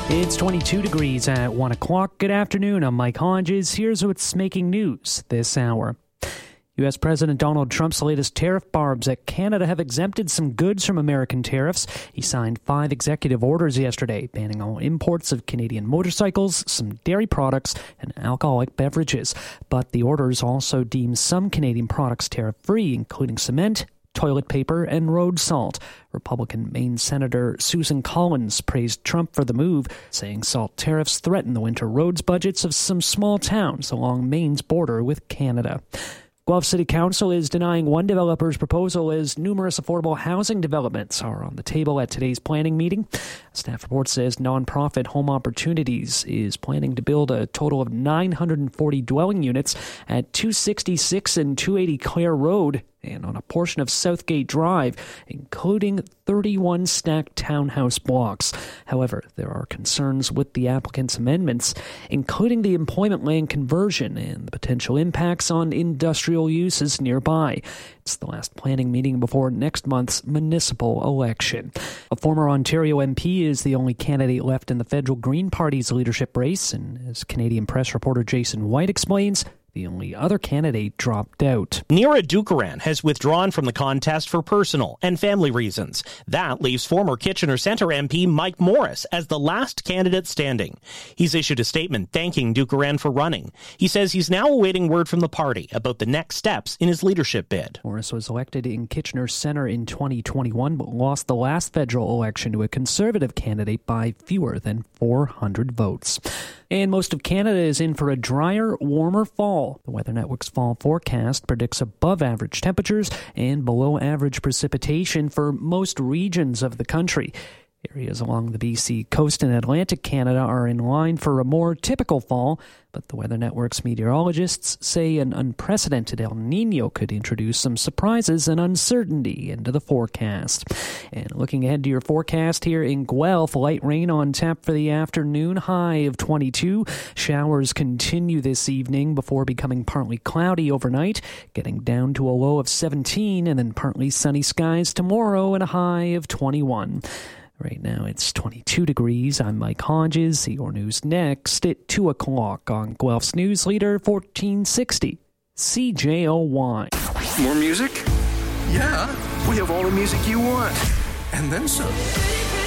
It's 22 degrees at 1 o'clock. Good afternoon. I'm Mike Hodges. Here's what's making news this hour. U.S. President Donald Trump's latest tariff barbs at Canada have exempted some goods from American tariffs. He signed 5 executive orders yesterday, banning all imports of Canadian motorcycles, some dairy products, and alcoholic beverages. But the orders also deem some Canadian products tariff-free, including cement, toilet paper, and road salt. Republican Maine Senator Susan Collins praised Trump for the move, saying salt tariffs threaten the winter roads budgets of some small towns along Maine's border with Canada. Guelph City Council is denying one developer's proposal as numerous affordable housing developments are on the table at today's planning meeting. A staff report says nonprofit Home Opportunities is planning to build a total of 940 dwelling units at 266 and 280 Clare Road and on a portion of Southgate Drive, including 31 stacked townhouse blocks. However, there are concerns with the applicant's amendments, including the employment land conversion and the potential impacts on industrial uses nearby. It's the last planning meeting before next month's municipal election. A former Ontario MP is the only candidate left in the federal Green Party's leadership race, and as Canadian press reporter Jason White explains, the only other candidate dropped out. Neera Dukaran has withdrawn from the contest for personal and family reasons. That leaves former Kitchener Centre MP Mike Morris as the last candidate standing. He's issued a statement thanking Dukaran for running. He says he's now awaiting word from the party about the next steps in his leadership bid. Morris was elected in Kitchener Centre in 2021, but lost the last federal election to a Conservative candidate by fewer than 400 votes. And most of Canada is in for a drier, warmer fall. The Weather Network's fall forecast predicts above-average temperatures and below-average precipitation for most regions of the country. Areas along the BC coast and Atlantic Canada are in line for a more typical fall, but the Weather Network's meteorologists say an unprecedented El Niño could introduce some surprises and uncertainty into the forecast. And looking ahead to your forecast here in Guelph, light rain on tap for the afternoon, high of 22. Showers continue this evening before becoming partly cloudy overnight, getting down to a low of 17, and then partly sunny skies tomorrow and a high of 21. Right now it's 22 degrees. I'm Mike Hodges. Your news next at 2 o'clock on Guelph's News Leader 1460 CJOY. More music? Yeah, we have all the music you want. And then some.